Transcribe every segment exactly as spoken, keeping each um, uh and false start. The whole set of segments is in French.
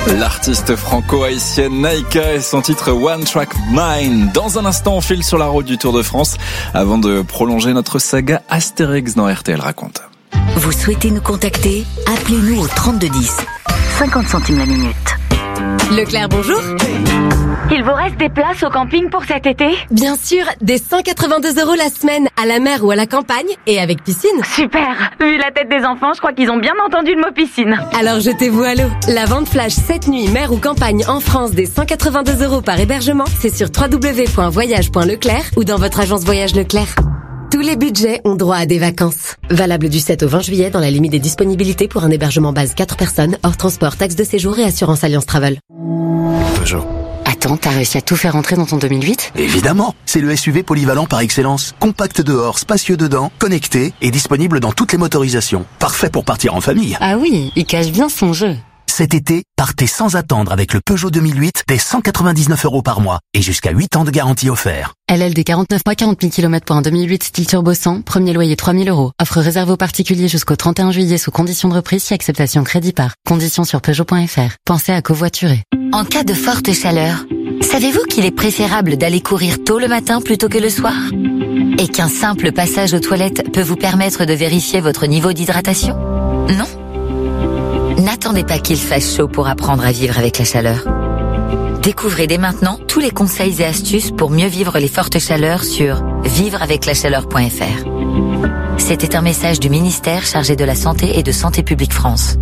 L'artiste franco-haïtienne Naïka et son titre One Track Mind. Dans un instant, on file sur la route du Tour de France avant de prolonger notre saga Astérix dans R T L Raconte. Vous souhaitez nous contacter ? Appelez-nous au trente-deux dix. cinquante centimes la minute. Leclerc, bonjour. Il vous reste des places au camping pour cet été ? Bien sûr, des cent quatre-vingt-deux euros la semaine, à la mer ou à la campagne, et avec piscine. Super. Vu la tête des enfants, je crois qu'ils ont bien entendu le mot piscine. Alors jetez-vous à l'eau. La vente flash cette nuit, mer ou campagne en France des cent quatre-vingt-deux euros par hébergement, c'est sur w w w point voyage point leclerc ou dans votre agence Voyage Leclerc. Tous les budgets ont droit à des vacances. Valable du sept au vingt juillet dans la limite des disponibilités pour un hébergement base quatre personnes, hors transport, taxe de séjour et assurance Alliance Travel. Peugeot. Attends, t'as réussi à tout faire entrer dans ton deux mille huit ? Évidemment, c'est le S U V polyvalent par excellence. Compact dehors, spacieux dedans, connecté et disponible dans toutes les motorisations. Parfait pour partir en famille. Ah oui, il cache bien son jeu. Cet été, partez sans attendre avec le Peugeot deux mille huit dès cent quatre-vingt-dix-neuf euros par mois et jusqu'à huit ans de garantie offert. L L D quarante-neuf mois, quarante mille kilomètres pour un deux mille huit style turbo cent, premier loyer trois mille euros. Offre réservée aux particuliers jusqu'au trente et un juillet sous conditions de reprise si acceptation crédit par. Conditions sur Peugeot point F R. Pensez à covoiturer. En cas de forte chaleur, savez-vous qu'il est préférable d'aller courir tôt le matin plutôt que le soir ? Et qu'un simple passage aux toilettes peut vous permettre de vérifier votre niveau d'hydratation ? Non ? N'attendez pas qu'il fasse chaud pour apprendre à vivre avec la chaleur. Découvrez dès maintenant tous les conseils et astuces pour mieux vivre les fortes chaleurs sur vivre avec la chaleur point F R. C'était un message du ministère chargé de la Santé et de Santé publique France.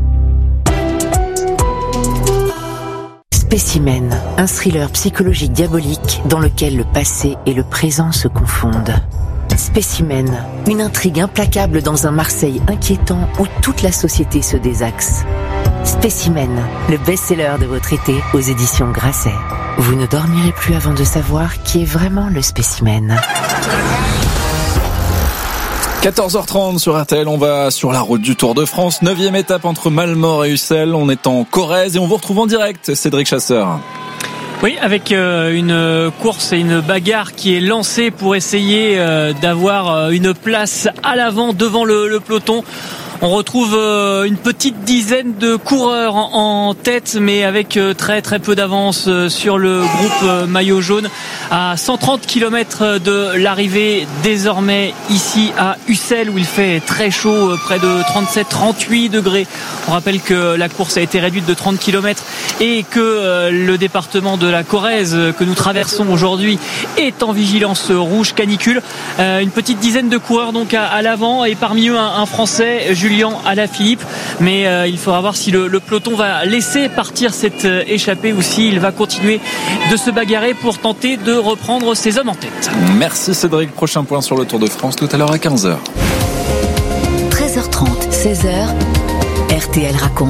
Spécimen, un thriller psychologique diabolique dans lequel le passé et le présent se confondent. Spécimen, une intrigue implacable dans un Marseille inquiétant où toute la société se désaxe. Spécimen, le best-seller de votre été aux éditions Grasset. Vous ne dormirez plus avant de savoir qui est vraiment le spécimen. quatorze heures trente sur R T L, on va sur la route du Tour de France. Neuvième étape entre Malmort et Ussel. On est en Corrèze et on vous retrouve en direct, Cédric Chasseur. Oui, avec euh, une course et une bagarre qui est lancée pour essayer euh, d'avoir euh, une place à l'avant devant le, le peloton. On retrouve euh, une petite dizaine de coureurs en, en tête, mais avec euh, très très peu d'avance euh, sur le groupe euh, maillot jaune. À cent trente kilomètres de l'arrivée, désormais ici à Ussel, où il fait très chaud, euh, près de trente-sept à trente-huit degrés. On rappelle que la course a été réduite de trente kilomètres et que euh, le département de la Corrèze euh, que nous traversons aujourd'hui est en vigilance rouge canicule. Euh, une petite dizaine de coureurs donc à, à l'avant et parmi eux un, un Français, Julien Alaphilippe, mais euh, il faudra voir si le, le peloton va laisser partir cette euh, échappée ou s'il va continuer de se bagarrer pour tenter de reprendre ses hommes en tête. Merci Cédric, prochain point sur le Tour de France tout à l'heure à quinze heures. treize heures trente, seize heures, R T L raconte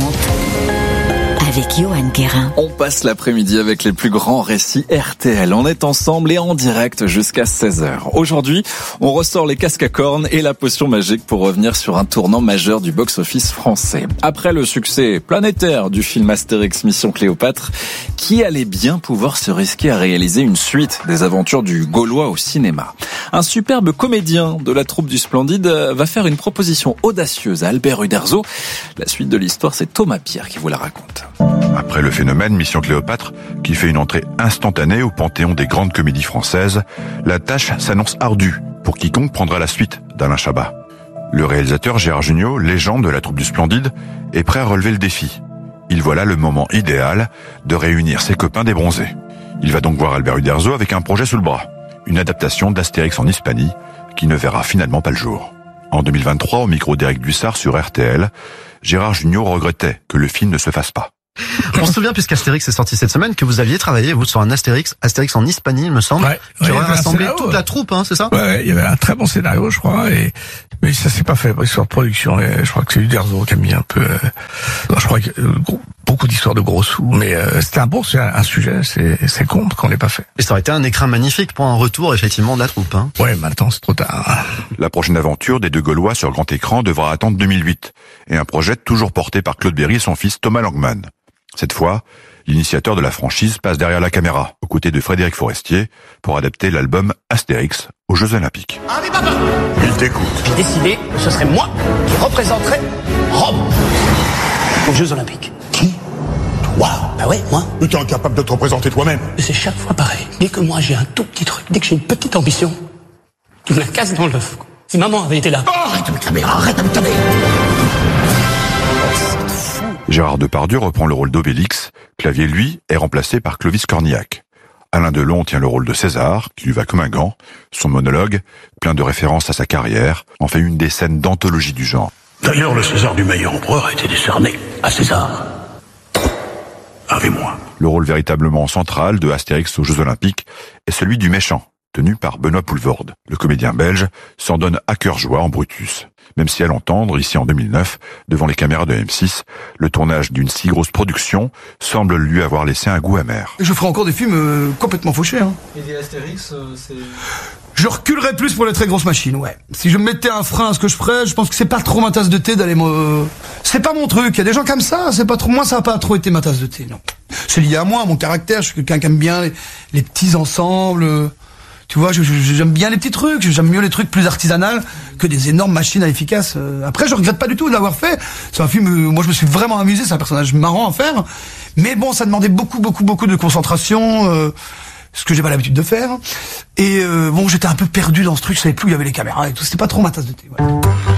avec Johan Guérin. On passe l'après-midi avec les plus grands récits R T L. On est ensemble et en direct jusqu'à seize heures. Aujourd'hui, on ressort les casques à cornes et la potion magique pour revenir sur un tournant majeur du box-office français. Après le succès planétaire du film Astérix Mission Cléopâtre, qui allait bien pouvoir se risquer à réaliser une suite des aventures du Gaulois au cinéma. Un superbe comédien de la troupe du Splendide va faire une proposition audacieuse à Albert Uderzo. La suite de l'histoire, c'est Thomas Pierre qui vous la raconte. Après le phénomène Mission Cléopâtre, qui fait une entrée instantanée au panthéon des grandes comédies françaises, la tâche s'annonce ardue pour quiconque prendra la suite d'Alain Chabat. Le réalisateur Gérard Jugnot, légende de la troupe du Splendide, est prêt à relever le défi. Il voit là le moment idéal de réunir ses copains des bronzés. Il va donc voir Albert Uderzo avec un projet sous le bras, une adaptation d'Astérix en Hispanie, qui ne verra finalement pas le jour. En deux mille vingt-trois, au micro d'Éric Dussard sur R T L, Gérard Jugnot regrettait que le film ne se fasse pas. On se souvient, puisqu'Astérix est sorti cette semaine, que vous aviez travaillé, vous, sur un Astérix, Astérix en Hispanie, il me semble. Ouais, qui ouais, aurait rassemblé scénario, toute la troupe, hein, c'est ça? Ouais, il y avait un très bon scénario, je crois, et, mais ça s'est pas fait, histoire de production, et je crois que c'est Uderzo qui a mis un peu, euh, je crois que, euh, beaucoup d'histoires de gros sous, mais, euh, c'était un bon, c'est un, un sujet, c'est, c'est con qu'on l'ait pas fait. Et ça aurait été un écrin magnifique pour un retour, effectivement, de la troupe, hein. Ouais, maintenant, c'est trop tard. La prochaine aventure des deux Gaulois sur grand écran devra attendre deux mille huit, et un projet toujours porté par Claude Berry et son fils Thomas Langman. Cette fois, l'initiateur de la franchise passe derrière la caméra, aux côtés de Frédéric Forestier, pour adapter l'album Astérix aux Jeux Olympiques. Allez, papa! Il t'écoute. J'ai décidé que ce serait moi qui représenterais Rome aux Jeux Olympiques. Qui? Waouh, bah ouais, moi. Mais t'es incapable de te représenter toi-même. C'est chaque fois pareil. Dès que moi j'ai un tout petit truc, dès que j'ai une petite ambition, tu me la casses dans l'œuf. Si maman avait été là. Oh, arrête de me taber, arrête de me taber. Gérard Depardieu reprend le rôle d'Obélix. Clavier, lui, est remplacé par Clovis Cornillac. Alain Delon tient le rôle de César, qui lui va comme un gant. Son monologue, plein de références à sa carrière, en fait une des scènes d'anthologie du genre. D'ailleurs, le César du meilleur empereur a été décerné à César. Avec moi. Le rôle véritablement central de Astérix aux Jeux Olympiques est celui du méchant, tenu par Benoît Poelvoorde. Le comédien belge s'en donne à cœur joie en Brutus. Même si à l'entendre, ici en deux mille neuf, devant les caméras de M six, le tournage d'une si grosse production semble lui avoir laissé un goût amer. Je ferai encore des films euh, complètement fauchés. Hein. Et des Astérix, euh, c'est... Je reculerais plus pour les très grosses machines, ouais. Si je me mettais un frein à ce que je ferais, je pense que c'est pas trop ma tasse de thé d'aller me... C'est pas mon truc, il y a des gens comme ça, c'est pas trop... Moi, ça a pas trop été ma tasse de thé, non. C'est lié à moi, à mon caractère, je suis quelqu'un qui aime bien les, les petits ensembles... Tu vois, je, je, j'aime bien les petits trucs, j'aime mieux les trucs plus artisanaux que des énormes machines à efficaces. Après, je regrette pas du tout de l'avoir fait. C'est un film, moi je me suis vraiment amusé, c'est un personnage marrant à faire. Mais bon, ça demandait beaucoup, beaucoup, beaucoup de concentration, euh, ce que j'ai pas l'habitude de faire. Et euh, bon, j'étais un peu perdu dans ce truc, je savais plus où il y avait les caméras et tout, c'était pas trop ma tasse de thé. Ouais.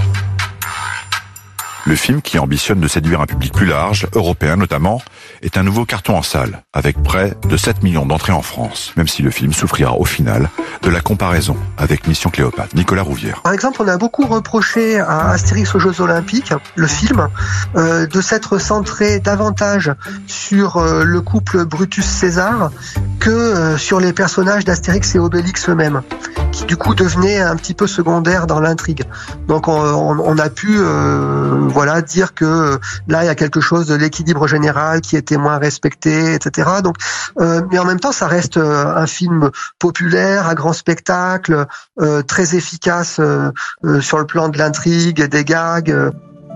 Le film, qui ambitionne de séduire un public plus large, européen notamment, est un nouveau carton en salle, avec près de sept millions d'entrées en France, même si le film souffrira au final de la comparaison avec Mission Cléopâtre. Nicolas Rouvière. Par exemple, on a beaucoup reproché à Astérix aux Jeux Olympiques, le film, euh, de s'être centré davantage sur euh, le couple Brutus-César que euh, sur les personnages d'Astérix et Obélix eux-mêmes, qui du coup devenaient un petit peu secondaires dans l'intrigue. Donc on, on, on a pu... Euh, Voilà, dire que là il y a quelque chose de l'équilibre général qui était moins respecté, et cetera. Donc, euh, mais en même temps, ça reste euh, un film populaire, à grand spectacle, euh, très efficace euh, euh, sur le plan de l'intrigue, des gags. Euh.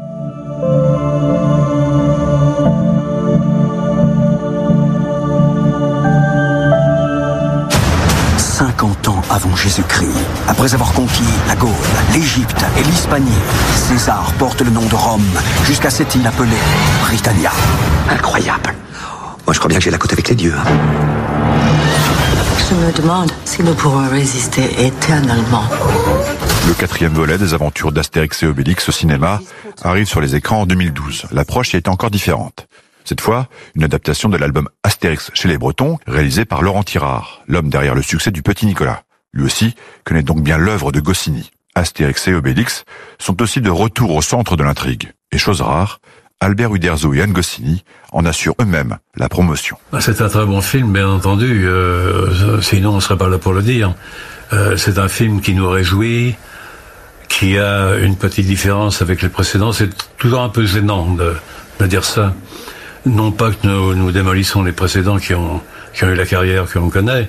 cinquante ans avant Jésus-Christ, après avoir conquis la Gaule, l'Égypte et l'Hispanie, César porte le nom de Rome jusqu'à cette île appelée Britannia. Incroyable. Moi, je crois bien que j'ai la côte avec les dieux. Hein. Je me demande si nous pourrons résister éternellement. Le quatrième volet des aventures d'Astérix et Obélix au cinéma arrive sur les écrans en deux mille douze. L'approche y est encore différente. Cette fois, une adaptation de l'album Astérix chez les Bretons, réalisé par Laurent Tirard, l'homme derrière le succès du Petit Nicolas. Lui aussi connaît donc bien l'œuvre de Goscinny. Astérix et Obélix sont aussi de retour au centre de l'intrigue. Et chose rare, Albert Uderzo et Anne Goscinny en assurent eux-mêmes la promotion. C'est un très bon film, bien entendu, euh, sinon on ne serait pas là pour le dire. Euh, c'est un film qui nous réjouit, qui a une petite différence avec les précédents. C'est toujours un peu gênant de, de dire ça. Non pas que nous, nous démolissons les précédents qui ont, qui ont eu la carrière que l'on connaît,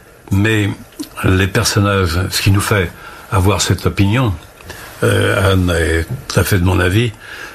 mais les personnages, ce qui nous fait avoir cette opinion, euh, Anne est tout à fait de mon avis,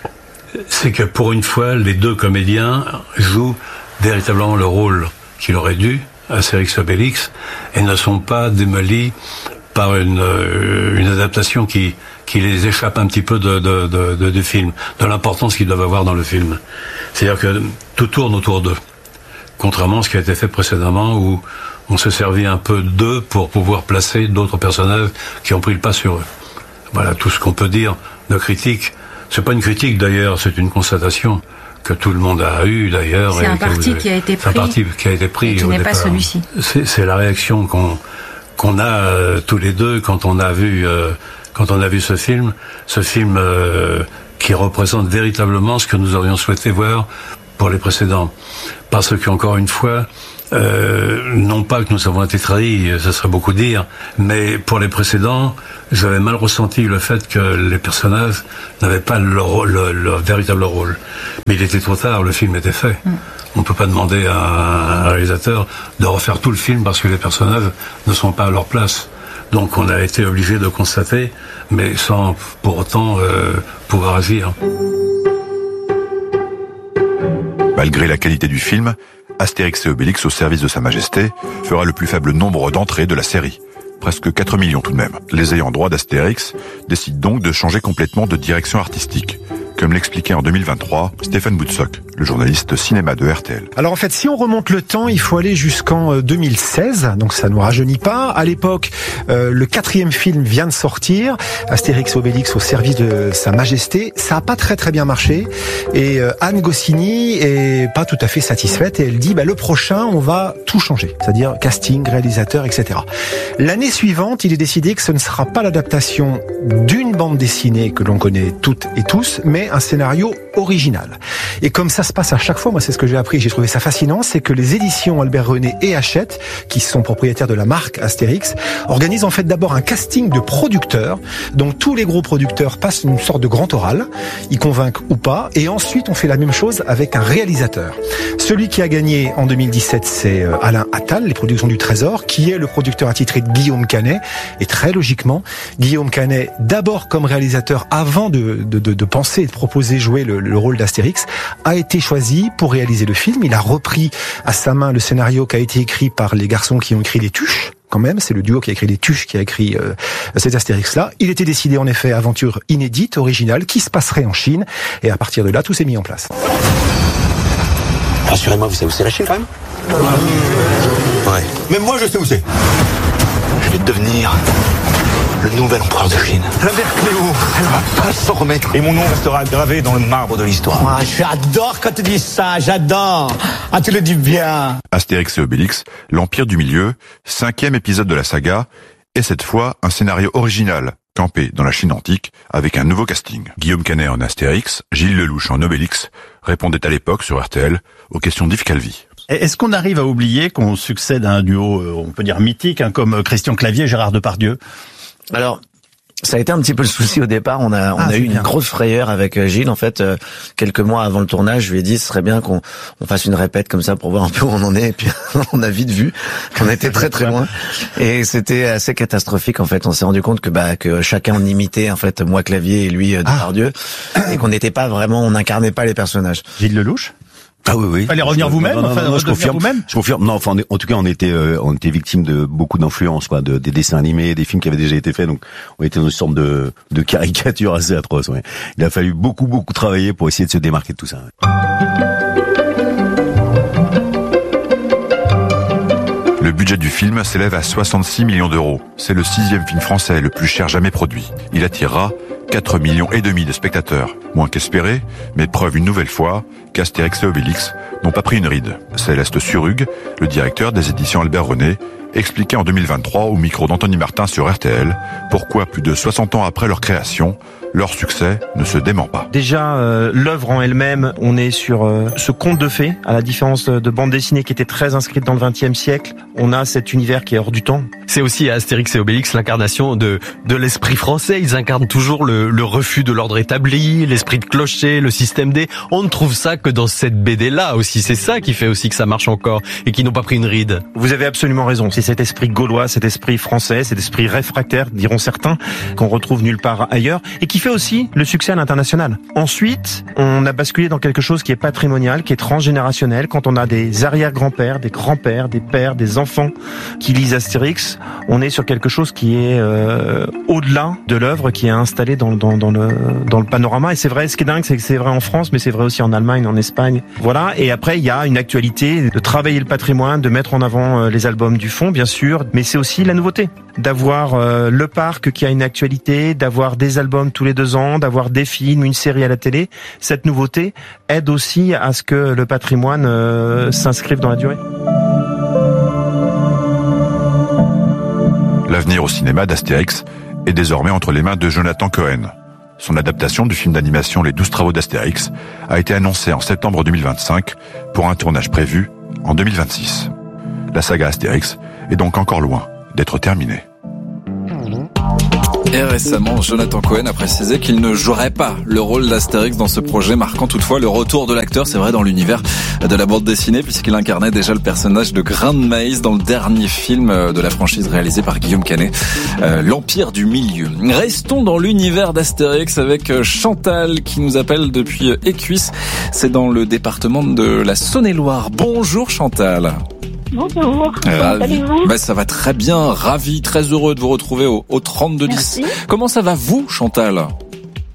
c'est que pour une fois, les deux comédiens jouent véritablement le rôle qu'il aurait dû, Astérix et Obélix, et ne sont pas démolis par une, euh, une adaptation qui, qui les échappe un petit peu de, de, de, de, du film, de l'importance qu'ils doivent avoir dans le film. C'est-à-dire que tout tourne autour d'eux, contrairement à ce qui a été fait précédemment, où on se servit un peu d'eux pour pouvoir placer d'autres personnages qui ont pris le pas sur eux. Voilà tout ce qu'on peut dire de critique. C'est pas une critique d'ailleurs, c'est une constatation que tout le monde a eu d'ailleurs. C'est et un parti vous, qui a été pris. C'est un parti qui a été pris. Et qui n'est pas celui-ci. C'est, c'est la réaction qu'on qu'on a euh, tous les deux quand on a vu euh, quand on a vu ce film, ce film euh, qui représente véritablement ce que nous aurions souhaité voir pour les précédents. Parce qu'encore une fois, euh, non pas que nous avons été trahis, ce serait beaucoup dire, mais pour les précédents, j'avais mal ressenti le fait que les personnages n'avaient pas leur, leur, leur véritable rôle. Mais il était trop tard, le film était fait. Mm. On ne peut pas demander à un réalisateur de refaire tout le film parce que les personnages ne sont pas à leur place. Donc on a été obligé de constater, mais sans pour autant euh, pouvoir agir. Malgré la qualité du film, Astérix et Obélix au service de Sa Majesté fera le plus faible nombre d'entrées de la série. Presque quatre millions tout de même. Les ayants droit d'Astérix décident donc de changer complètement de direction artistique. Que comme l'expliquait en deux mille vingt-trois Stéphane Boutsock, le journaliste cinéma de R T L. Alors en fait, si on remonte le temps, il faut aller jusqu'en deux mille seize, donc ça ne nous rajeunit pas. À l'époque, euh, le quatrième film vient de sortir, Astérix et Obélix au service de Sa Majesté. Ça n'a pas très très bien marché et euh, Anne Goscinny est pas tout à fait satisfaite et elle dit bah, le prochain, on va tout changer, c'est-à-dire casting, réalisateur, et cetera. L'année suivante, il est décidé que ce ne sera pas l'adaptation d'une bande dessinée que l'on connaît toutes et tous, mais un scénario original. Et comme ça se passe à chaque fois, moi c'est ce que j'ai appris, j'ai trouvé ça fascinant, c'est que les éditions Albert René et Hachette, qui sont propriétaires de la marque Astérix, organisent en fait d'abord un casting de producteurs, donc tous les gros producteurs passent une sorte de grand oral, ils convainquent ou pas, et ensuite on fait la même chose avec un réalisateur. Celui qui a gagné en deux mille dix-sept, c'est Alain Attal, les productions du Trésor, qui est le producteur attitré de Guillaume Canet, et très logiquement, Guillaume Canet, d'abord comme réalisateur, avant de, de, de, de penser et de proposer jouer le, le rôle d'Astérix, a été choisi pour réaliser le film. Il a repris à sa main le scénario qui a été écrit par les garçons qui ont écrit Les Tuches. Quand même, c'est le duo qui a écrit Les Tuches qui a écrit euh, cet Astérix-là. Il était décidé en effet aventure inédite, originale, qui se passerait en Chine. Et à partir de là, tout s'est mis en place. Rassurez-moi, vous savez où c'est la Chine quand même ? Ouais. Même moi, je sais où c'est. Je vais devenir le nouvel empereur de Chine. La mère Cléo, elle va pas s'en remettre. Et mon nom restera gravé dans le marbre de l'histoire. Ah, j'adore quand tu dis ça, j'adore. Ah, tu le dis bien. Astérix et Obélix, l'Empire du Milieu, cinquième épisode de la saga, et cette fois un scénario original, campé dans la Chine antique, avec un nouveau casting. Guillaume Canet en Astérix, Gilles Lelouch en Obélix, répondait à l'époque sur R T L aux questions d'Yves Calvi. Est-ce qu'on arrive à oublier qu'on succède à un duo, on peut dire mythique, hein, comme Christian Clavier et Gérard Depardieu ? Alors, ça a été un petit peu le souci au départ. On a, on ah, a eu bien. une grosse frayeur avec Gilles. En fait, euh, quelques mois avant le tournage, je lui ai dit, ce serait bien qu'on on fasse une répète comme ça pour voir un peu où on en est. Et puis, on a vite vu qu'on était très très loin. Et c'était assez catastrophique. En fait, on s'est rendu compte que bah que chacun en imitait en fait moi Clavier et lui euh, Depardieu, ah. et qu'on n'était pas vraiment, on n'incarnait pas les personnages. Gilles Lelouch. Ah oui, oui. Fallait revenir vous-même, non, non, enfin, non, non, je confirme. Vous-même je confirme. Non, enfin, on est, en tout cas, on était, euh, on était victime de beaucoup d'influences, quoi, de, des dessins animés, des films qui avaient déjà été faits. Donc, on était dans une sorte de, de caricature assez atroce. Ouais. Il a fallu beaucoup, beaucoup travailler pour essayer de se démarquer de tout ça. Ouais. Le budget du film s'élève à soixante-six millions d'euros. C'est le sixième film français le plus cher jamais produit. Il attirera quatre millions et demi de spectateurs. Moins qu'espéré, mais preuve une nouvelle fois qu'Astérix et Obélix n'ont pas pris une ride. Céleste Surrugue, le directeur des éditions Albert René, expliquait en deux mille vingt-trois au micro d'Anthony Martin sur R T L pourquoi plus de soixante ans après leur création, leur succès ne se dément pas. Déjà, euh, l'œuvre en elle-même, on est sur euh, ce conte de fées, à la différence de bande dessinée qui était très inscrite dans le vingtième siècle. On a cet univers qui est hors du temps. C'est aussi Astérix et Obélix l'incarnation de de l'esprit français. Ils incarnent toujours le, le refus de l'ordre établi, l'esprit de clocher, le système D. On ne trouve ça que dans cette B D-là aussi. C'est ça qui fait aussi que ça marche encore et qu'ils n'ont pas pris une ride. Vous avez absolument raison. C'est cet esprit gaulois, cet esprit français, cet esprit réfractaire, diront certains, qu'on retrouve nulle part ailleurs et qui fait aussi le succès à l'international. Ensuite, on a basculé dans quelque chose qui est patrimonial, qui est transgénérationnel. Quand on a des arrière-grands-pères, des grands-pères, des pères, des enfants qui lisent Astérix, on est sur quelque chose qui est euh, au-delà de l'œuvre, qui est installé dans, dans, dans, le, dans le panorama. Et c'est vrai, ce qui est dingue, c'est que c'est vrai en France, mais c'est vrai aussi en Allemagne, en Espagne. Voilà. Et après, il y a une actualité de travailler le patrimoine, de mettre en avant les albums du fond, bien sûr, mais c'est aussi la nouveauté. D'avoir euh, le parc qui a une actualité, d'avoir des albums tous les deux ans, d'avoir des films, une série à la télé. Cette nouveauté aide aussi à ce que le patrimoine euh, s'inscrive dans la durée. L'avenir au cinéma d'Astérix est désormais entre les mains de Jonathan Cohen. Son adaptation du film d'animation Les douze travaux d'Astérix a été annoncée en septembre deux mille vingt-cinq pour un tournage prévu en deux mille vingt-six. La saga Astérix est donc encore loin d'être terminée. Et récemment, Jonathan Cohen a précisé qu'il ne jouerait pas le rôle d'Astérix dans ce projet, marquant toutefois le retour de l'acteur, c'est vrai, dans l'univers de la bande dessinée, puisqu'il incarnait déjà le personnage de Grain de Maïs dans le dernier film de la franchise réalisé par Guillaume Canet, euh, l'Empire du Milieu. Restons dans l'univers d'Astérix avec Chantal qui nous appelle depuis Écuisse. C'est dans le département de la Saône-et-Loire. Bonjour Chantal. Bonjour, comment allez-vous ? Bah, ça va très bien, ravi, très heureux de vous retrouver au, au trente-deux dix. Comment ça va vous, Chantal ?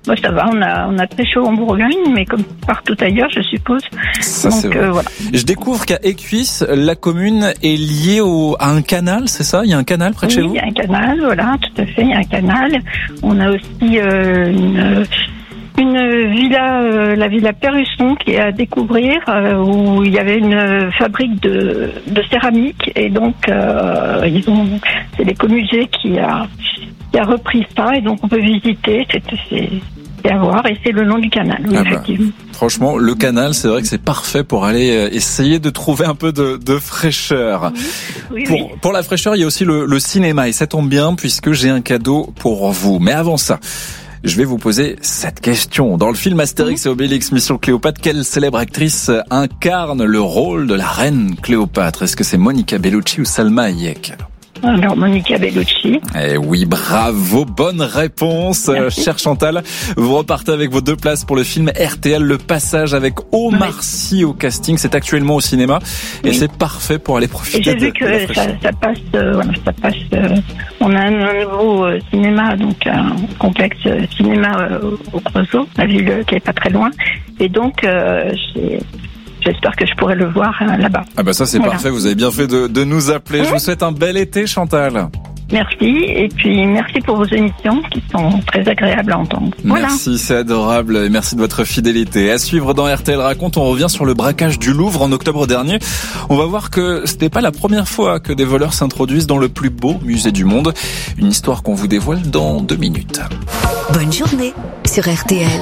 Bon, ça va, on a, on a très chaud en Bourgogne, mais comme partout ailleurs, je suppose. Ça, Donc, c'est vrai. euh, voilà. Je découvre qu'à Écuisse, la commune est liée au, à un canal, c'est ça? Il y a un canal près de Oui, chez vous? il y a un canal, voilà, tout à fait, il y a un canal. On a aussi euh, une, une villa, euh, la villa Perrusson, qui est à découvrir, euh, où il y avait une fabrique de, de céramique, et donc euh, ils ont, c'est l'écomusée qui a, qui a repris ça, et donc on peut visiter, c'est, c'est, c'est à voir, et c'est le nom du canal, oui, Ah bah, effectivement. franchement, le canal, c'est vrai que c'est parfait pour aller euh, essayer de trouver un peu de, de fraîcheur. Oui, pour, oui. pour la fraîcheur, il y a aussi le, le cinéma, et ça tombe bien puisque j'ai un cadeau pour vous. Mais avant ça, je vais vous poser cette question. Dans le film Astérix et Obélix, Mission Cléopâtre, quelle célèbre actrice incarne le rôle de la reine Cléopâtre? Est-ce que c'est Monica Bellucci ou Salma Hayek? Alors, Monica Bellucci. Eh oui, bravo, bonne réponse, euh, chère Chantal. Vous repartez avec vos deux places pour le film R T L, Le Passage, avec Omar Sy au casting. C'est actuellement au cinéma et Oui. c'est parfait pour aller Et profiter j'ai de, vu de la que fraîcheur. ça, ça passe, euh, voilà, ça passe. euh, on a un, un nouveau euh, cinéma, donc un complexe euh, cinéma euh, au Creusot, la ville qui est pas très loin. Et donc, euh, j'ai- j'espère que je pourrai le voir euh, là-bas. Ah bah ça c'est Voilà. parfait, vous avez bien fait de, de nous appeler. Je vous souhaite un bel été, Chantal. Merci, et puis merci pour vos émissions qui sont très agréables à entendre. Voilà. Merci, c'est adorable et merci de votre fidélité. À suivre dans R T L Raconte, on revient sur le braquage du Louvre en octobre dernier. On va voir que ce n'est pas la première fois que des voleurs s'introduisent dans le plus beau musée du monde. Une histoire qu'on vous dévoile dans deux minutes. Bonne journée sur R T L.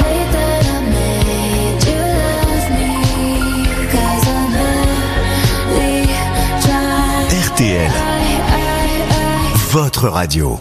R T L, votre radio.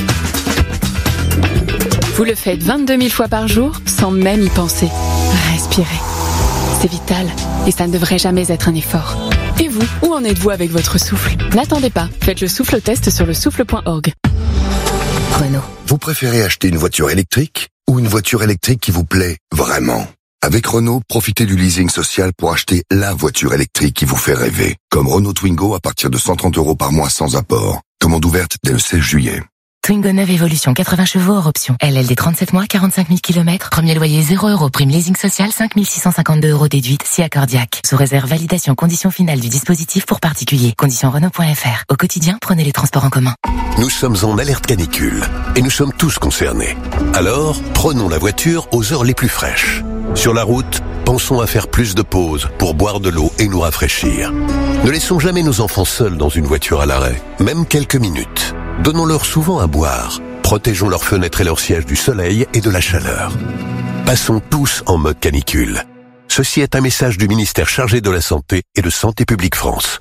Vous le faites vingt-deux mille fois par jour sans même y penser. Respirez. C'est vital et ça ne devrait jamais être un effort. Et vous, où en êtes-vous avec votre souffle? N'attendez pas, faites le souffle test sur le souffle point org. Renault. Vous préférez acheter une voiture électrique ou une voiture électrique qui vous plaît vraiment? Avec Renault, profitez du leasing social pour acheter la voiture électrique qui vous fait rêver. Comme Renault Twingo à partir de cent trente euros par mois sans apport. Commande ouverte dès le seize juillet. Twingo neuf Evolution, quatre-vingts chevaux hors option. L L D trente-sept mois, quarante-cinq mille kilomètres. Premier loyer zéro euros. Prime leasing social, cinq mille six cent cinquante-deux euros déduite, si accordiaque. Sous réserve validation conditions finales du dispositif pour particuliers. Conditions Renault point F R. Au quotidien, prenez les transports en commun. Nous sommes en alerte canicule et nous sommes tous concernés. Alors, prenons la voiture aux heures les plus fraîches. Sur la route, pensons à faire plus de pauses pour boire de l'eau et nous rafraîchir. Ne laissons jamais nos enfants seuls dans une voiture à l'arrêt, même quelques minutes. Donnons-leur souvent à boire. Protégeons leurs fenêtres et leurs sièges du soleil et de la chaleur. Passons tous en mode canicule. Ceci est un message du ministère chargé de la Santé et de Santé publique France.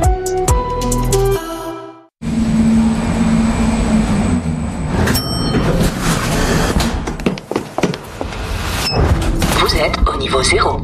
Vous êtes au niveau zéro.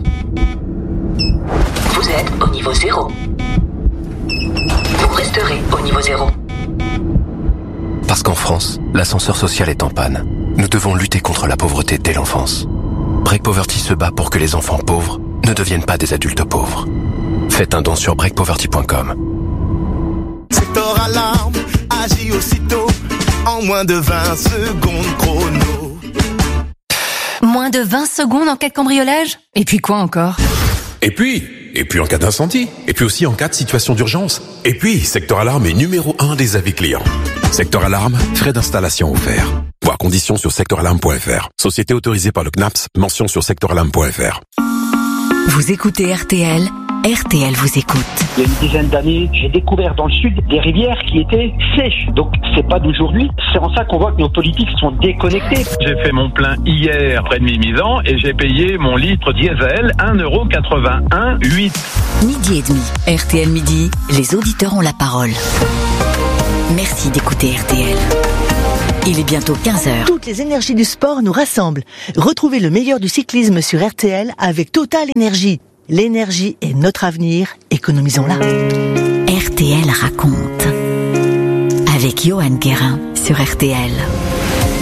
Vous êtes au niveau zéro. Vous resterez au niveau zéro. Parce qu'en France, l'ascenseur social est en panne. Nous devons lutter contre la pauvreté dès l'enfance. Break Poverty se bat pour que les enfants pauvres ne deviennent pas des adultes pauvres. Faites un don sur break poverty point com. Secteur alarme agit aussitôt en moins de vingt secondes chrono. Moins de vingt secondes en cas de cambriolage? Et puis quoi encore? Et puis, et puis en cas d'incendie, et puis aussi en cas de situation d'urgence. Et puis, Secteur Alarme est numéro un des avis clients. Secteur Alarme, frais d'installation offerts. Voir conditions sur secteur alarme point F R. Société autorisée par le C N A P S, mention sur secteur alarme point F R. Vous écoutez R T L, R T L vous écoute. Il y a une dizaine d'années, j'ai découvert dans le sud des rivières qui étaient sèches. Donc c'est pas d'aujourd'hui. C'est en ça qu'on voit que nos politiques sont déconnectés. J'ai fait mon plein hier près de Mimizan et j'ai payé mon litre diesel un euro quatre-vingt-un huit. Midi et demi, R T L Midi, les auditeurs ont la parole. Merci d'écouter R T L. Il est bientôt quinze heures. Toutes les énergies du sport nous rassemblent. Retrouvez le meilleur du cyclisme sur R T L avec Total Énergie. L'énergie est notre avenir, économisons-la. R T L raconte. Avec Johan Guérin sur R T L.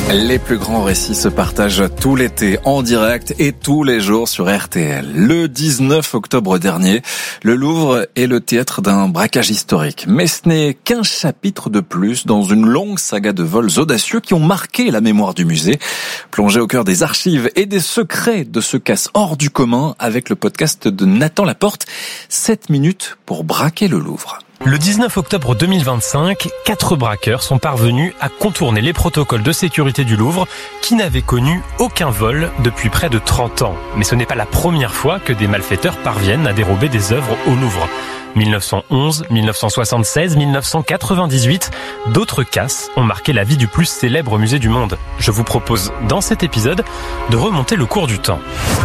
Les plus grands récits se partagent tout l'été, en direct et tous les jours sur R T L. Le dix-neuf octobre dernier, le Louvre est le théâtre d'un braquage historique. Mais ce n'est qu'un chapitre de plus dans une longue saga de vols audacieux qui ont marqué la mémoire du musée. Plongé au cœur des archives et des secrets de ce casse hors du commun avec le podcast de Nathan Laporte, sept minutes pour braquer le Louvre. Le dix-neuf octobre deux mille vingt-cinq, quatre braqueurs sont parvenus à contourner les protocoles de sécurité du Louvre qui n'avaient connu aucun vol depuis près de trente ans. Mais ce n'est pas la première fois que des malfaiteurs parviennent à dérober des œuvres au Louvre. mille neuf cent onze, mille neuf cent soixante-seize, mille neuf cent quatre-vingt-dix-huit, d'autres casses ont marqué la vie du plus célèbre musée du monde. Je vous propose dans cet épisode de remonter le cours du temps.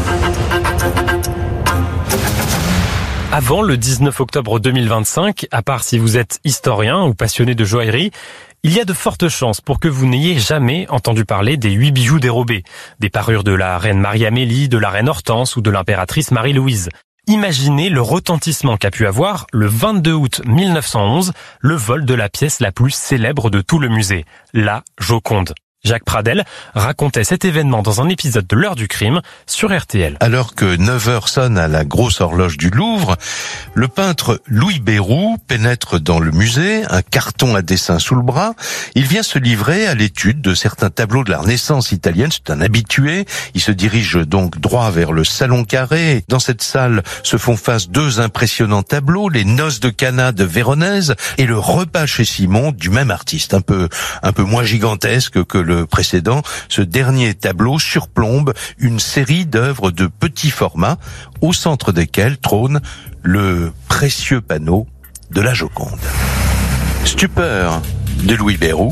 Avant le dix-neuf octobre deux mille vingt-cinq, à part si vous êtes historien ou passionné de joaillerie, il y a de fortes chances pour que vous n'ayez jamais entendu parler des huit bijoux dérobés, des parures de la reine Marie-Amélie, de la reine Hortense ou de l'impératrice Marie-Louise. Imaginez le retentissement qu'a pu avoir, le vingt-deux août mille neuf cent onze, le vol de la pièce la plus célèbre de tout le musée, la Joconde. Jacques Pradel racontait cet événement dans un épisode de l'heure du crime sur R T L. Alors que neuf heures sonne à la grosse horloge du Louvre, le peintre Louis Beyroux pénètre dans le musée, un carton à dessin sous le bras. Il vient se livrer à l'étude de certains tableaux de la Renaissance italienne. C'est un habitué. Il se dirige donc droit vers le Salon Carré. Dans cette salle se font face deux impressionnants tableaux, les Noces de Cana de Véronèse et le Repas chez Simon du même artiste, un peu un peu moins gigantesque que le précédent. Ce dernier tableau surplombe une série d'œuvres de petit format, au centre desquelles trône le précieux panneau de la Joconde. Stupeur de Louis Beyroux,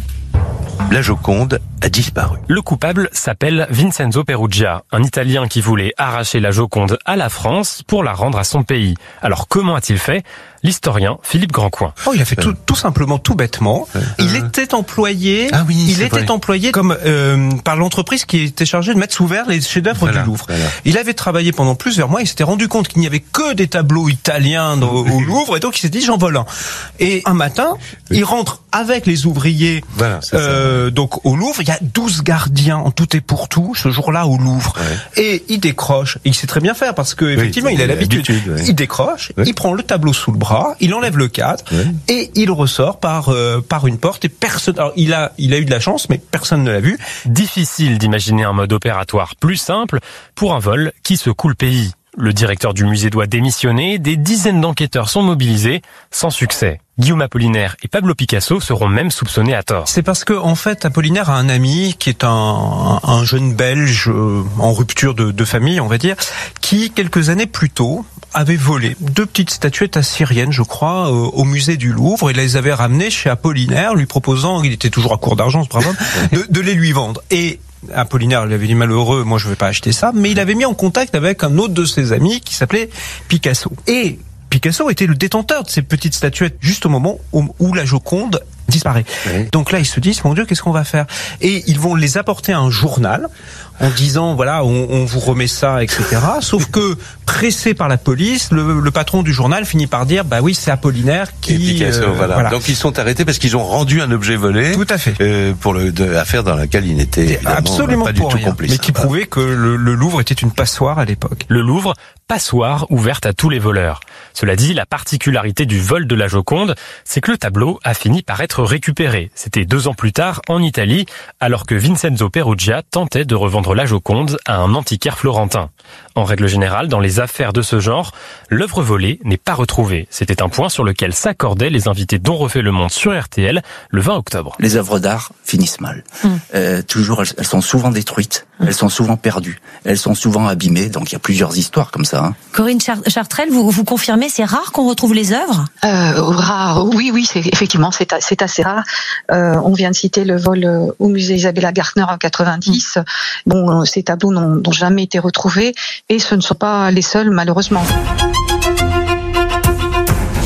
la Joconde a disparu. Le coupable s'appelle Vincenzo Perugia, un Italien qui voulait arracher la Joconde à la France pour la rendre à son pays. Alors comment a-t-il fait ? L'historien Philippe Grandcoin. Oh, il a fait tout, tout simplement, tout bêtement. Euh, il était employé, ah oui, il était vrai. employé comme euh, par l'entreprise qui était chargée de mettre sous verre les chefs-d'œuvre voilà, du Louvre. Voilà. Il avait travaillé pendant plusieurs mois. Il s'était rendu compte qu'il n'y avait que des tableaux italiens dans, au Louvre, et donc il s'est dit j'en vole un. Et un matin, oui. il rentre avec les ouvriers voilà, euh, donc au Louvre. Il y a douze gardiens en tout et pour tout ce jour-là au Louvre. Ouais. Et il décroche. Et il sait très bien faire parce que effectivement oui, il a l'habitude. Ouais. Il décroche, ouais. il prend le tableau sous le bras. Il enlève le cadre ouais. et il ressort par euh, par une porte et personne. Alors il a il a eu de la chance, mais personne ne l'a vu. Difficile d'imaginer un mode opératoire plus simple pour un vol qui secoue le pays. Le directeur du musée doit démissionner. Des dizaines d'enquêteurs sont mobilisés, sans succès. Guillaume Apollinaire et Pablo Picasso seront même soupçonnés à tort. C'est parce que en fait Apollinaire a un ami qui est un, un jeune Belge euh, en rupture de, de famille, on va dire, qui quelques années plus tôt avait volé deux petites statuettes assyriennes, je crois, euh, au musée du Louvre. Il les avait ramenées chez Apollinaire, lui proposant, il était toujours à court d'argent, ce brave homme, de, de les lui vendre. Et Apollinaire lui avait dit malheureux, moi je vais pas acheter ça, mais il avait mis en contact avec un autre de ses amis qui s'appelait Picasso. Et Picasso était le détenteur de ces petites statuettes juste au moment où, où la Joconde disparaît. Oui. Donc là, ils se disent, mon Dieu, qu'est-ce qu'on va faire ? Et ils vont les apporter à un journal en disant, voilà, on, on vous remet ça, et cetera. Sauf que, pressé par la police, le, le patron du journal finit par dire, bah oui, c'est Apollinaire qui... Et Picasso, euh, voilà. voilà. Donc ils sont arrêtés parce qu'ils ont rendu un objet volé. Tout à fait. Euh, pour le, de, affaire dans laquelle il n'était absolument pas pour du rien, tout complice. Mais qui bah. prouvait que le, le Louvre était une passoire à l'époque. Le Louvre, passoire ouverte à tous les voleurs. Cela dit, la particularité du vol de la Joconde, c'est que le tableau a fini par être récupéré. C'était deux ans plus tard, en Italie, alors que Vincenzo Perugia tentait de revendre la Joconde à un antiquaire florentin. En règle générale, dans les affaires de ce genre, l'œuvre volée n'est pas retrouvée. C'était un point sur lequel s'accordaient les invités dont refait le monde sur R T L le vingt octobre. Les œuvres d'art finissent mal. Mmh. Euh, toujours, elles, elles sont souvent détruites, mmh. elles sont souvent perdues, elles sont souvent abîmées, donc il y a plusieurs histoires comme ça. Hein. Corinne Char- Chartrel, vous, vous confirmez, c'est rare qu'on retrouve les œuvres ? euh, Rare, oui, oui, c'est, effectivement, c'est, c'est assez rare. Euh, on vient de citer le vol au musée Isabella Gärtner en quatre-vingt-dix. Mmh. Bon, ces tableaux n'ont, n'ont jamais été retrouvés et ce ne sont pas les seuls, malheureusement.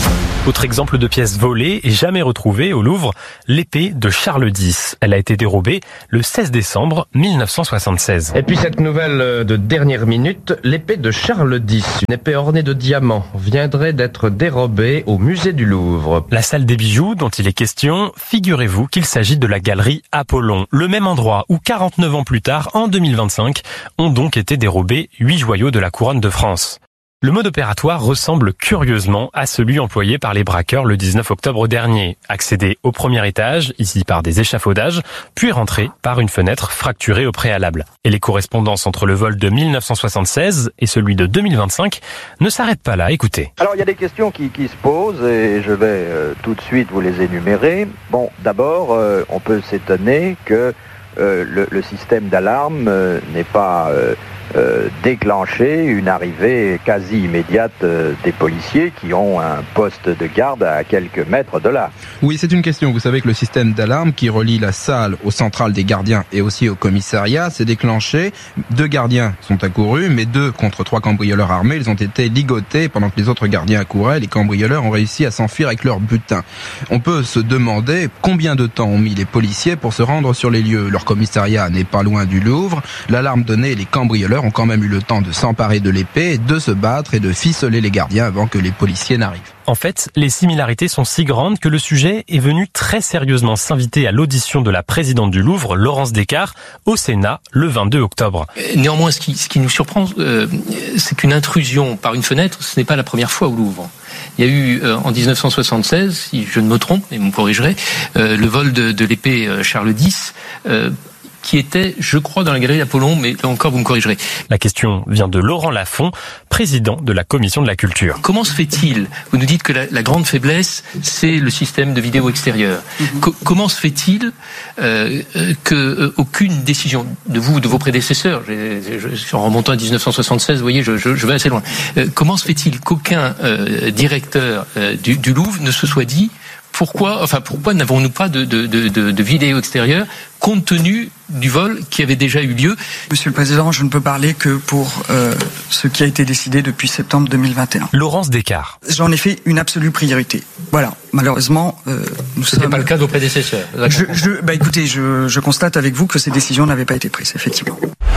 Autre exemple de pièce volée et jamais retrouvée au Louvre, l'épée de Charles X. Elle a été dérobée le seize décembre mille neuf cent soixante-seize. Et puis cette nouvelle de dernière minute, l'épée de Charles X, une épée ornée de diamants, viendrait d'être dérobée au musée du Louvre. La salle des bijoux dont il est question, figurez-vous qu'il s'agit de la galerie Apollon, le même endroit où quarante-neuf ans plus tard, en deux mille vingt-cinq, ont donc été dérobés huit joyaux de la couronne de France. Le mode opératoire ressemble curieusement à celui employé par les braqueurs le dix-neuf octobre dernier. Accéder au premier étage, ici par des échafaudages, puis rentrer par une fenêtre fracturée au préalable. Et les correspondances entre le vol de mille neuf cent soixante-seize et celui de deux mille vingt-cinq ne s'arrêtent pas là. Écoutez. Alors il y a des questions qui, qui se posent et je vais euh, tout de suite vous les énumérer. Bon, d'abord, euh, on peut s'étonner que euh, le, le système d'alarme euh, n'est pas... Euh, Euh, déclencher une arrivée quasi immédiate euh, des policiers qui ont un poste de garde à quelques mètres de là. Oui, c'est une question. Vous savez que le système d'alarme qui relie la salle aux centrales des gardiens et aussi au commissariat s'est déclenché. Deux gardiens sont accourus, mais deux contre trois cambrioleurs armés. Ils ont été ligotés pendant que les autres gardiens accouraient. Les cambrioleurs ont réussi à s'enfuir avec leur butin. On peut se demander combien de temps ont mis les policiers pour se rendre sur les lieux. Leur commissariat n'est pas loin du Louvre. L'alarme donnée, les cambrioleurs ont quand même eu le temps de s'emparer de l'épée, de se battre et de ficeler les gardiens avant que les policiers n'arrivent. En fait, les similarités sont si grandes que le sujet est venu très sérieusement s'inviter à l'audition de la présidente du Louvre, Laurence Descartes, au Sénat le vingt-deux octobre. Néanmoins, ce qui, ce qui nous surprend, euh, c'est qu'une intrusion par une fenêtre, ce n'est pas la première fois au Louvre. Il y a eu euh, en dix-neuf cent soixante-seize, si je ne me trompe, et vous me corrigerez, euh, le vol de, de l'épée euh, Charles X, euh, qui était, je crois, dans la galerie d'Apollon, mais là encore, vous me corrigerez. La question vient de Laurent Lafont, président de la Commission de la Culture. Comment se fait-il, vous nous dites que la, la grande faiblesse, c'est le système de vidéo extérieure. Mm-hmm. Co- comment se fait-il euh, que euh, aucune décision de vous ou de vos prédécesseurs, j'ai, j'ai, en remontant à dix-neuf cent soixante-seize, vous voyez, je, je, je vais assez loin, euh, comment se fait-il qu'aucun euh, directeur euh, du, du Louvre ne se soit dit Pourquoi, enfin, pourquoi n'avons-nous pas de, de, de, de, de vidéo extérieure compte tenu du vol qui avait déjà eu lieu? Monsieur le Président, je ne peux parler que pour euh, ce qui a été décidé depuis septembre deux mille vingt et un. Laurence Descartes. J'en ai fait une absolue priorité. Voilà. Malheureusement, euh, nous C'était sommes... pas le cas de vos prédécesseurs. Je, je, bah écoutez, je, je constate avec vous que ces décisions n'avaient pas été prises, effectivement.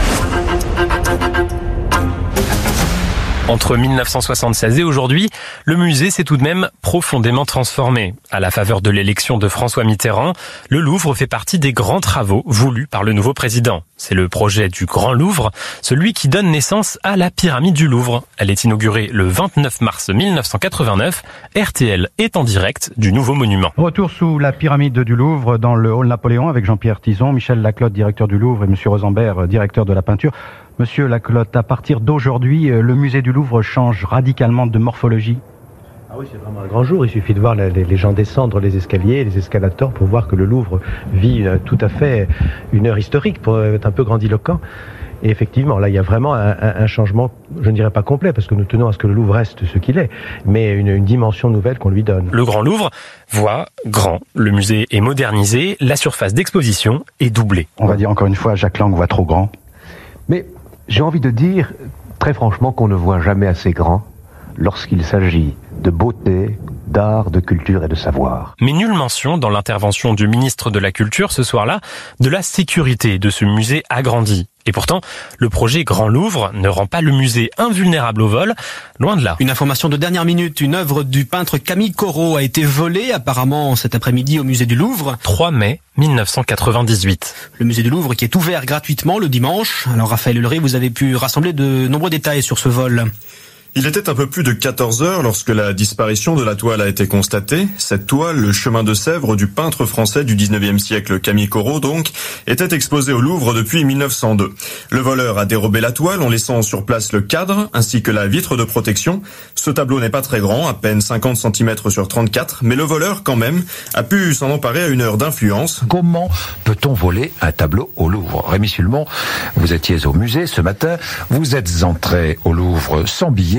Entre mille neuf cent soixante-seize et aujourd'hui, le musée s'est tout de même profondément transformé. À la faveur de l'élection de François Mitterrand, le Louvre fait partie des grands travaux voulus par le nouveau président. C'est le projet du Grand Louvre, celui qui donne naissance à la pyramide du Louvre. Elle est inaugurée le vingt-neuf mars mille neuf cent quatre-vingt-neuf. R T L est en direct du nouveau monument. Retour sous la pyramide du Louvre dans le hall Napoléon avec Jean-Pierre Tison, Michel Laclotte, directeur du Louvre, et Monsieur Rosenberg, directeur de la peinture. Monsieur Laclotte, à partir d'aujourd'hui, le musée du Louvre change radicalement de morphologie. Ah oui, c'est vraiment un grand jour. Il suffit de voir les, les gens descendre les escaliers, les escalators, pour voir que le Louvre vit une, tout à fait une heure historique, pour être un peu grandiloquent. Et effectivement, là, il y a vraiment un, un, un changement, je ne dirais pas complet, parce que nous tenons à ce que le Louvre reste ce qu'il est, mais une, une dimension nouvelle qu'on lui donne. Le Grand Louvre voit grand. Le musée est modernisé, la surface d'exposition est doublée. On va dire encore une fois, Jacques Lang voit trop grand. Mais j'ai envie de dire, très franchement, qu'on ne voit jamais assez grand lorsqu'il s'agit de beauté, d'art, de culture et de savoir. Mais nulle mention dans l'intervention du ministre de la Culture ce soir-là de la sécurité de ce musée agrandi. Et pourtant, le projet Grand Louvre ne rend pas le musée invulnérable au vol, loin de là. Une information de dernière minute, une œuvre du peintre Camille Corot a été volée apparemment cet après-midi au musée du Louvre. trois mai mille neuf cent quatre-vingt-dix-huit. Le musée du Louvre qui est ouvert gratuitement le dimanche. Alors Raphaël Leray, vous avez pu rassembler de nombreux détails sur ce vol. Il était un peu plus de quatorze heures lorsque la disparition de la toile a été constatée. Cette toile, le chemin de Sèvres du peintre français du dix-neuvième siècle Camille Corot donc, était exposée au Louvre depuis mille neuf cent deux. Le voleur a dérobé la toile en laissant sur place le cadre ainsi que la vitre de protection. Ce tableau n'est pas très grand, à peine cinquante centimètres sur trente-quatre, mais le voleur quand même a pu s'en emparer à une heure d'influence. Comment peut-on voler un tableau au Louvre? Rémi Sulmon, vous étiez au musée ce matin, vous êtes entré au Louvre sans billet.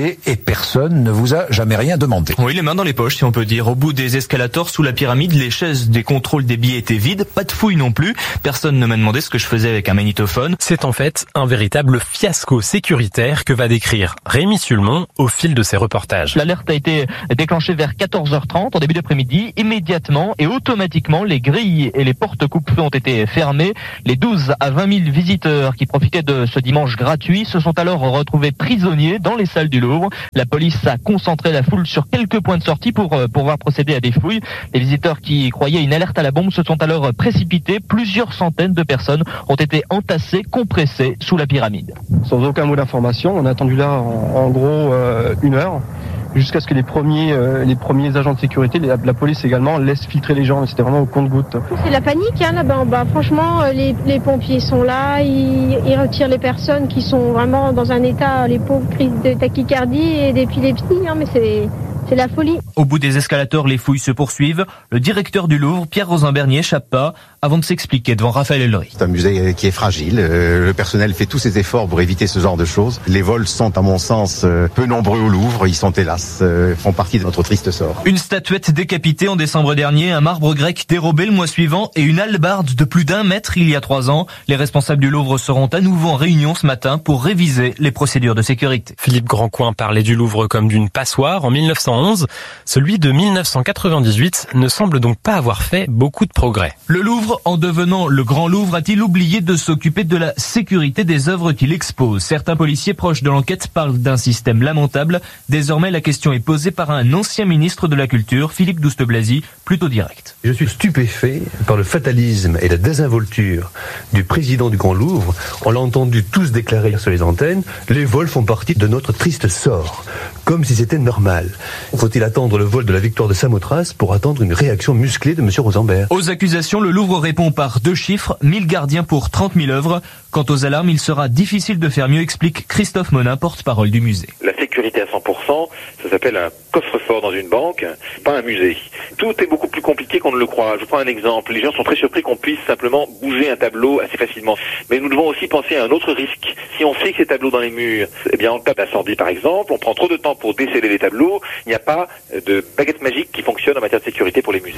payer et personne ne vous a jamais rien demandé. Oui, les mains dans les poches, si on peut dire. Au bout des escalators sous la pyramide, les chaises des contrôles des billets étaient vides, pas de fouilles non plus. Personne ne m'a demandé ce que je faisais avec un magnétophone. C'est en fait un véritable fiasco sécuritaire que va décrire Rémi Sulmon au fil de ses reportages. L'alerte a été déclenchée vers quatorze heures trente en début d'après-midi. Immédiatement et automatiquement, les grilles et les portes coupe-feu ont été fermées. Les douze à vingt mille visiteurs qui profitaient de ce dimanche gratuit se sont alors retrouvés prisonniers dans les salles du Louvre. La police a concentré la foule sur quelques points de sortie pour euh, pouvoir procéder à des fouilles. Les visiteurs qui croyaient une alerte à la bombe se sont alors précipités. Plusieurs centaines de personnes ont été entassées, compressées sous la pyramide. Sans aucun mot d'information, on a attendu là en, en gros euh, une heure. Jusqu'à ce que les premiers, euh, les premiers agents de sécurité, la, la police également, laissent filtrer les gens. C'était vraiment au compte-gouttes. C'est la panique hein, là-bas. Bah, franchement, les, les pompiers sont là, ils, ils retirent les personnes qui sont vraiment dans un état, les pauvres crises de tachycardie et d'épilepsie. Hein, mais c'est... C'est la folie. Au bout des escalators, les fouilles se poursuivent. Le directeur du Louvre, Pierre Rosenberg, n'y échappe pas avant de s'expliquer devant Raphaël Ellery. C'est un musée qui est fragile. Le personnel fait tous ses efforts pour éviter ce genre de choses. Les vols sont, à mon sens, peu nombreux au Louvre. Ils sont, hélas, font partie de notre triste sort. Une statuette décapitée en décembre dernier, un marbre grec dérobé le mois suivant et une hallebarde de plus d'un mètre il y a trois ans. Les responsables du Louvre seront à nouveau en réunion ce matin pour réviser les procédures de sécurité. Philippe Grandcoin parlait du Louvre comme d'une passoire en mille neuf cent onze. Celui de mille neuf cent quatre-vingt-dix-huit ne semble donc pas avoir fait beaucoup de progrès. Le Louvre, en devenant le Grand Louvre, a-t-il oublié de s'occuper de la sécurité des œuvres qu'il expose? Certains policiers proches de l'enquête parlent d'un système lamentable. Désormais, la question est posée par un ancien ministre de la Culture, Philippe Douste-Blazy, plutôt direct. Je suis stupéfait par le fatalisme et la désinvolture du président du Grand Louvre. On l'a entendu tous déclarer sur les antennes, les vols font partie de notre triste sort, comme si c'était normal. Faut-il attendre le vol de la victoire de Samothrace pour attendre une réaction musclée de M. Rosenberg? Aux accusations, le Louvre répond par deux chiffres, mille gardiens pour trente mille œuvres. Quant aux alarmes, il sera difficile de faire mieux, explique Christophe Monin, porte-parole du musée. La sécurité à cent pour cent, ça s'appelle un coffre-fort dans une banque, pas un musée. Tout est beaucoup plus compliqué qu'on ne le croit. Je prends un exemple. Les gens sont très surpris qu'on puisse simplement bouger un tableau assez facilement. Mais nous devons aussi penser à un autre risque. Si on fixe ces tableaux dans les murs, eh bien en cas d'incendie par exemple, on prend trop de temps pour déceler les tableaux, il n'y a pas de baguette magique qui fonctionne en matière de sécurité pour les musées.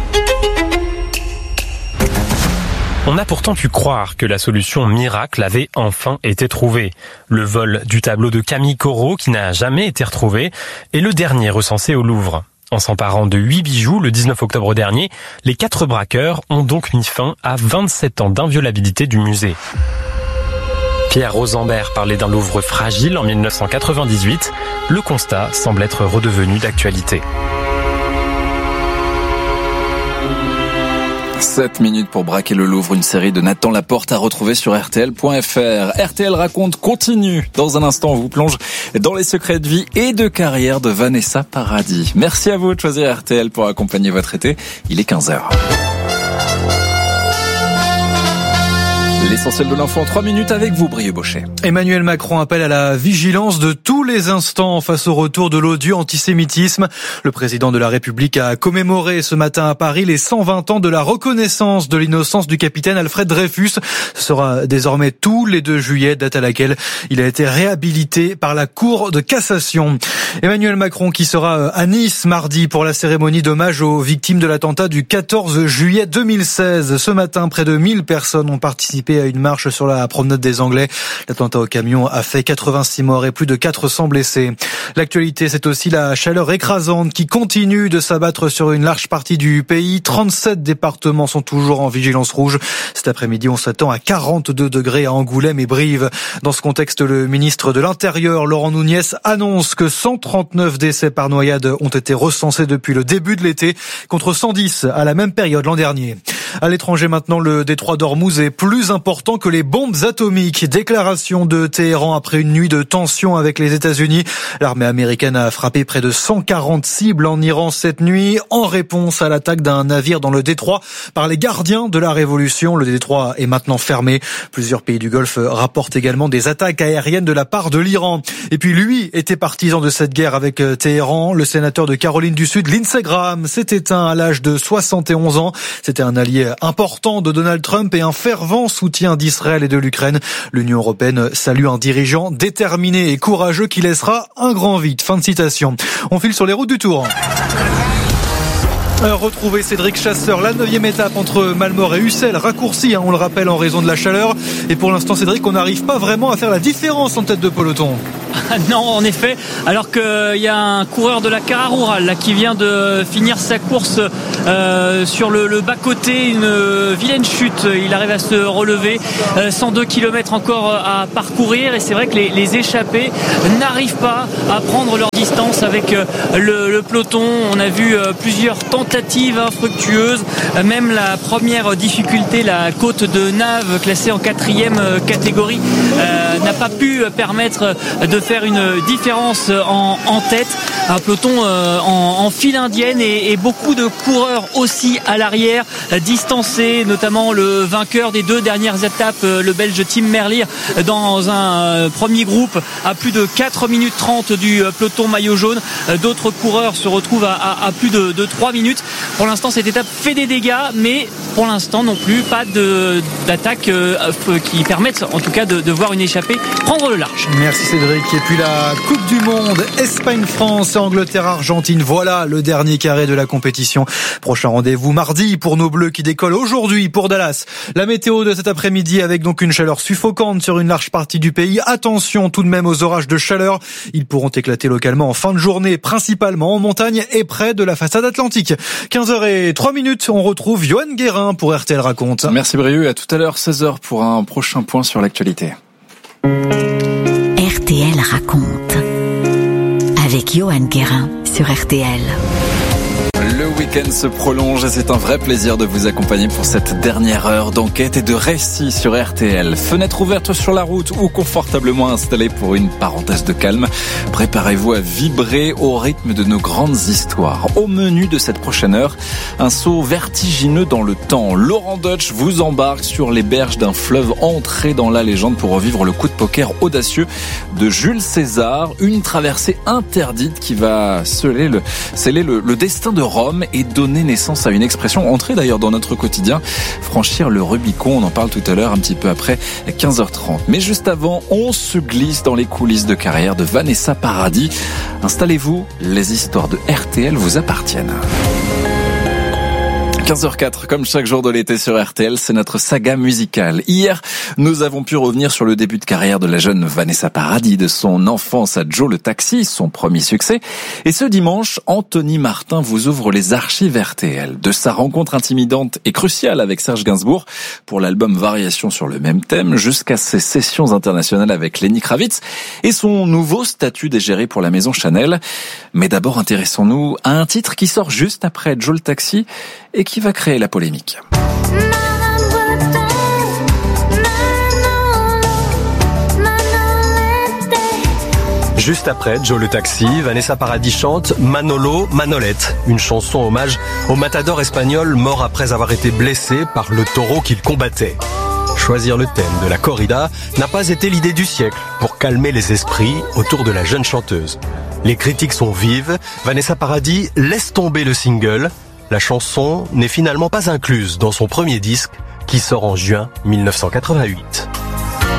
On a pourtant pu croire que la solution miracle avait enfin été trouvée. Le vol du tableau de Camille Corot qui n'a jamais été retrouvé est le dernier recensé au Louvre. En s'emparant de huit bijoux le dix-neuf octobre dernier, les quatre braqueurs ont donc mis fin à vingt-sept ans d'inviolabilité du musée. Pierre Rosenberg parlait d'un Louvre fragile en mille neuf cent quatre-vingt-dix-huit. Le constat semble être redevenu d'actualité. sept minutes pour braquer le Louvre, une série de Nathan Laporte à retrouver sur R T L point F R. R T L raconte continue. Dans un instant, on vous plonge dans les secrets de vie et de carrière de Vanessa Paradis. Merci à vous de choisir R T L pour accompagner votre été. Il est quinze heures. L'essentiel de l'info en trois minutes avec vous, Brieux Bochet. Emmanuel Macron appelle à la vigilance de tous les instants face au retour de l'odieux antisémitisme. Le président de la République a commémoré ce matin à Paris les cent vingt ans de la reconnaissance de l'innocence du capitaine Alfred Dreyfus. Ce sera désormais tous les deux juillet, date à laquelle il a été réhabilité par la Cour de cassation. Emmanuel Macron qui sera à Nice mardi pour la cérémonie d'hommage aux victimes de l'attentat du quatorze juillet deux mille seize. Ce matin, près de mille personnes ont participé à une marche sur la promenade des Anglais. L'attentat au camion a fait quatre-vingt-six morts et plus de quatre cents blessés. L'actualité, c'est aussi la chaleur écrasante qui continue de s'abattre sur une large partie du pays. trente-sept départements sont toujours en vigilance rouge. Cet après-midi, on s'attend à quarante-deux degrés à Angoulême et Brive. Dans ce contexte, le ministre de l'Intérieur, Laurent Nunez, annonce que cent trente-neuf décès par noyade ont été recensés depuis le début de l'été, contre cent dix à la même période l'an dernier. À l'étranger maintenant, le détroit d'Ormuz est plus important que les bombes atomiques. Déclaration de Téhéran après une nuit de tension avec les États-Unis. L'armée américaine a frappé près de cent quarante cibles en Iran cette nuit en réponse à l'attaque d'un navire dans le détroit par les gardiens de la révolution. Le détroit est maintenant fermé. Plusieurs pays du Golfe rapportent également des attaques aériennes de la part de l'Iran. Et puis lui était partisan de cette guerre avec Téhéran. Le sénateur de Caroline du Sud, Lindsey Graham, s'est éteint à l'âge de soixante et onze ans. C'était un allié important de Donald Trump et un fervent soutien soutien d'Israël et de l'Ukraine. L'Union européenne salue un dirigeant déterminé et courageux qui laissera un grand vide. Fin de citation. On file sur les routes du Tour. Retrouver Cédric Chasseur, la neuvième étape entre Malmort et Ussel, raccourci, hein, on le rappelle, en raison de la chaleur. Et pour l'instant, Cédric, on n'arrive pas vraiment à faire la différence en tête de peloton. Non, en effet, alors qu'il y a un coureur de la Cara Rural là, qui vient de finir sa course euh, sur le, le bas-côté, une euh, vilaine chute, il arrive à se relever, euh, cent deux kilomètres encore à parcourir, et c'est vrai que les, les échappés n'arrivent pas à prendre leur distance avec euh, le, le peloton. On a vu euh, plusieurs tentatives infructueuses, euh, même la première difficulté, la côte de Naves, classée en quatrième euh, catégorie, euh, n'a pas pu permettre de faire une différence en, en tête. Un peloton euh, en, en file indienne et, et beaucoup de coureurs aussi à l'arrière, distancés, notamment le vainqueur des deux dernières étapes, le Belge Tim Merlier, dans un premier groupe à plus de quatre minutes trente du peloton maillot jaune. D'autres coureurs se retrouvent à, à, à plus de, de trois minutes. Pour l'instant, cette étape fait des dégâts, mais pour l'instant non plus, pas de, d'attaque euh, qui permettent en tout cas de, de voir une échappée prendre le large. Merci Cédric. Et puis la Coupe du Monde, Espagne-France, Angleterre-Argentine. Voilà le dernier carré de la compétition. Prochain rendez-vous mardi pour nos Bleus qui décollent aujourd'hui pour Dallas. La météo de cet après-midi avec donc une chaleur suffocante sur une large partie du pays. Attention tout de même aux orages de chaleur. Ils pourront éclater localement en fin de journée, principalement en montagne et près de la façade atlantique. quinze heures zéro trois minutes, on retrouve Johan Guérin pour R T L Raconte. Merci Brieux, à tout à l'heure seize heures pour un prochain point sur l'actualité. R T L Raconte avec Johan Guérin sur R T L. Le week-end se prolonge et c'est un vrai plaisir de vous accompagner pour cette dernière heure d'enquête et de récit sur R T L. Fenêtre ouverte sur la route ou confortablement installée pour une parenthèse de calme. Préparez-vous à vibrer au rythme de nos grandes histoires. Au menu de cette prochaine heure, un saut vertigineux dans le temps. Laurent Deutsch vous embarque sur les berges d'un fleuve entré dans la légende pour revivre le coup de poker audacieux de Jules César. Une traversée interdite qui va sceller le, sceller le, le destin de Rome et donner naissance à une expression entrée d'ailleurs dans notre quotidien, franchir le Rubicon. On en parle tout à l'heure un petit peu après quinze heures trente. Mais juste avant, on se glisse dans les coulisses de carrière de Vanessa Paradis. Installez-vous, les histoires de R T L vous appartiennent. quinze heures quatre, comme chaque jour de l'été sur R T L, c'est notre saga musicale. Hier, nous avons pu revenir sur le début de carrière de la jeune Vanessa Paradis, de son enfance à Joe le Taxi, son premier succès. Et ce dimanche, Anthony Martin vous ouvre les archives R T L. De sa rencontre intimidante et cruciale avec Serge Gainsbourg pour l'album Variations sur le même thème, jusqu'à ses sessions internationales avec Lenny Kravitz et son nouveau statut d'égérie pour la maison Chanel. Mais d'abord, intéressons-nous à un titre qui sort juste après Joe le Taxi et qui va créer la polémique. Juste après Joe le Taxi, Vanessa Paradis chante Manolo, Manolette, une chanson hommage au matador espagnol mort après avoir été blessé par le taureau qu'il combattait. Choisir le thème de la corrida n'a pas été l'idée du siècle pour calmer les esprits autour de la jeune chanteuse. Les critiques sont vives, Vanessa Paradis laisse tomber le single. La chanson n'est finalement pas incluse dans son premier disque qui sort en juin mille neuf cent quatre-vingt-huit.